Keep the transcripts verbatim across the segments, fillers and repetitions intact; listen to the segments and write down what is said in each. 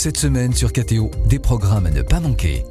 Cette semaine sur K T O, des programmes à ne pas manquer.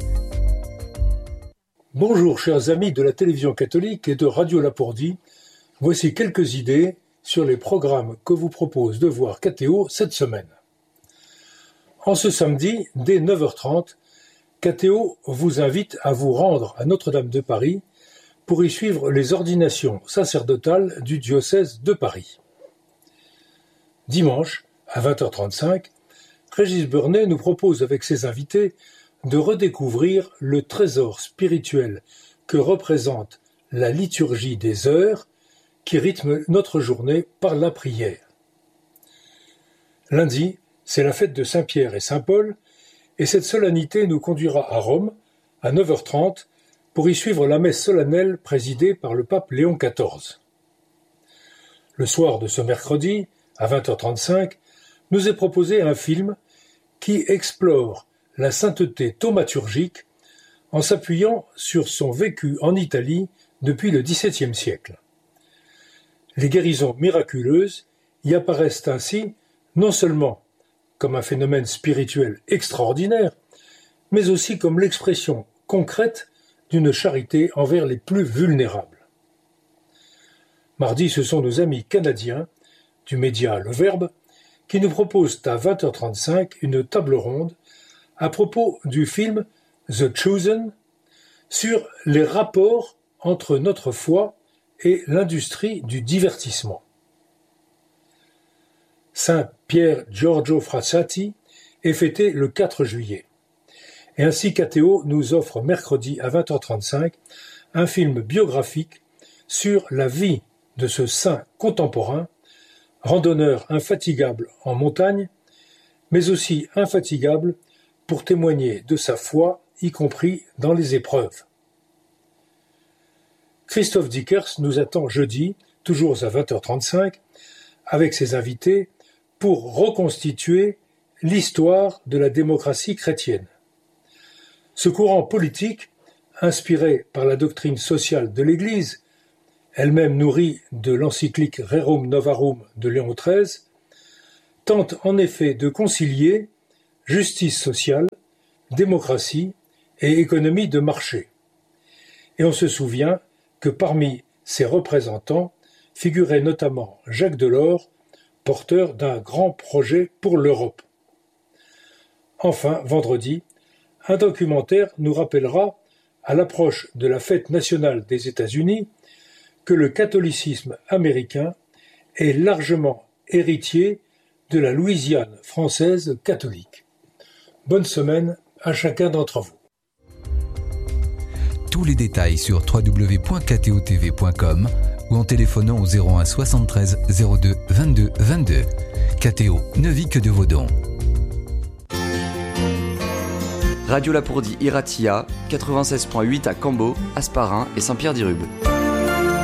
Bonjour chers amis de la télévision catholique et de Radio Lapourdie. Voici quelques idées sur les programmes que vous propose de voir K T O cette semaine. En ce samedi, dès neuf heures trente, K T O vous invite à vous rendre à Notre-Dame de Paris pour y suivre les ordinations sacerdotales du diocèse de Paris. Dimanche, à vingt heures trente-cinq, Régis Burnet nous propose avec ses invités de redécouvrir le trésor spirituel que représente la liturgie des heures qui rythme notre journée par la prière. Lundi, c'est la fête de Saint-Pierre et Saint-Paul, et cette solennité nous conduira à Rome, à neuf heures trente, pour y suivre la messe solennelle présidée par le pape Léon quatorze. Le soir de ce mercredi, à vingt heures trente-cinq, nous est proposé un film qui explore la sainteté thaumaturgique en s'appuyant sur son vécu en Italie depuis le dix-septième siècle. Les guérisons miraculeuses y apparaissent ainsi non seulement comme un phénomène spirituel extraordinaire, mais aussi comme l'expression concrète d'une charité envers les plus vulnérables. Mardi, ce sont nos amis canadiens du média Le Verbe qui nous proposent à vingt heures trente-cinq une table ronde à propos du film The Chosen sur les rapports entre notre foi et l'industrie du divertissement. Saint Pier Giorgio Frassati est fêté le quatre juillet. Et ainsi K T O nous offre mercredi à vingt heures trente-cinq un film biographique sur la vie de ce saint contemporain, randonneur infatigable en montagne, mais aussi infatigable pour témoigner de sa foi, y compris dans les épreuves. Christophe Dickers nous attend jeudi, toujours à vingt heures trente-cinq, avec ses invités, pour reconstituer l'histoire de la démocratie chrétienne. Ce courant politique, inspiré par la doctrine sociale de l'Église, elle-même nourrie de l'encyclique Rerum Novarum de Léon treize, tente en effet de concilier justice sociale, démocratie et économie de marché. Et on se souvient que parmi ses représentants figurait notamment Jacques Delors, porteur d'un grand projet pour l'Europe. Enfin, vendredi, un documentaire nous rappellera, à l'approche de la fête nationale des États-Unis, que le catholicisme américain est largement héritier de la Louisiane française catholique. Bonne semaine à chacun d'entre vous. Tous les détails sur w w w point k t o t v point com ou en téléphonant au zéro un soixante-treize zéro deux vingt-deux vingt-deux. K T O ne vit que de vos dons. Radio Lapourdie Iratia, quatre-vingt-seize point huit à Cambo, Asparin et Saint-Pierre-d'Irube.